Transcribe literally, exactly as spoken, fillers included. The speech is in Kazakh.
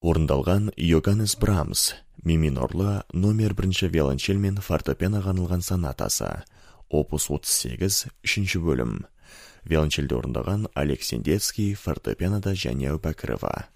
Орындалған Йоганнес Брамс, ми минорлы номер бірінші виолончель мен фортепианоға арналған сонатасы, опус отыз сегіз, үшінші бөлім. Виолончельде орындаған Олег Сендецкий, фортепианода Жәния Әубәкірова.